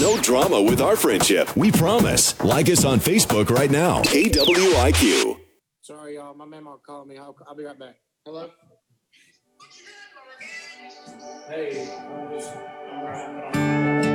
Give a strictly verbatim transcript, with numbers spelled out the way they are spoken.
No drama with our friendship. We promise. Like us on Facebook right now. A W I Q. Sorry, y'all. My memo called me. I'll, I'll be right back. Hello? Hey, I'm just, I'm right.